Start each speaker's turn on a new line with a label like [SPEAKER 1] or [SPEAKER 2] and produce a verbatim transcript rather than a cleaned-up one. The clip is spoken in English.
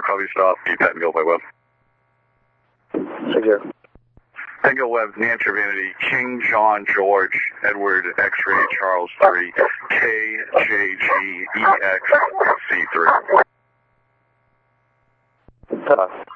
[SPEAKER 1] copy stop, be Tango by Web.
[SPEAKER 2] Take care.
[SPEAKER 1] Tango Web, Nancy Vanity, King John George, Edward X-Ray Charles three, K J G E X C three.
[SPEAKER 2] Tough.